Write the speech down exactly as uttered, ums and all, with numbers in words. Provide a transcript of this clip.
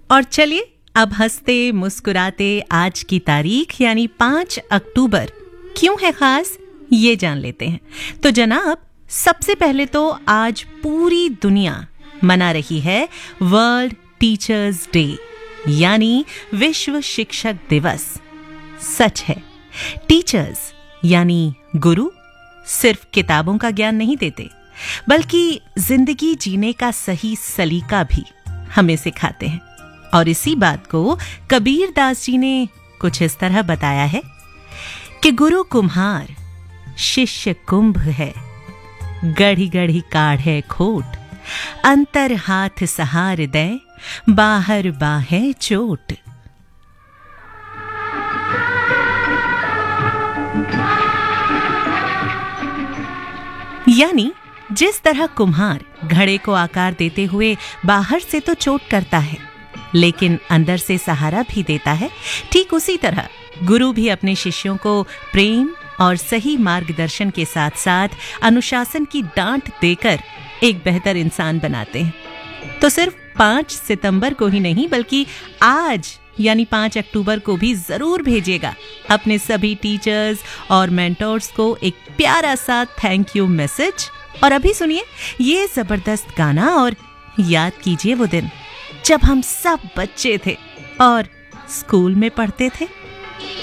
और चलिए अब हंसते मुस्कुराते आज की तारीख यानी पाँच अक्टूबर क्यों है खास, ये जान लेते हैं। तो जनाब, सबसे पहले तो आज पूरी दुनिया मना रही है वर्ल्ड टीचर्स डे यानी विश्व शिक्षक दिवस। सच है, टीचर्स यानी गुरु सिर्फ किताबों का ज्ञान नहीं देते, बल्कि जिंदगी जीने का सही सलीका भी हमें सिखाते हैं। और इसी बात को कबीर दास जी ने कुछ इस तरह बताया है कि गुरु कुम्हार, शिष्य कुंभ है, गढ़ी गढ़ी काढ़े खोट, अंतर हाथ सहार दे, बाहर बाहे चोट। यानी जिस तरह कुम्हार घड़े को आकार देते हुए बाहर से तो चोट करता है, लेकिन अंदर से सहारा भी देता है, ठीक उसी तरह गुरु भी अपने शिष्यों को प्रेम और सही मार्गदर्शन के साथ साथ अनुशासन की डांट देकर एक बेहतर इंसान बनाते हैं। तो सिर्फ पाँच सितंबर को ही नहीं, बल्कि आज यानी पाँच अक्टूबर को भी जरूर भेजिएगा अपने सभी टीचर्स और मेंटोर्स को एक प्यारा सा थैंक यू मैसेज। और अभी सुनिए ये जबरदस्त गाना और याद कीजिए वो दिन जब हम सब बच्चे थे और स्कूल में पढ़ते थे।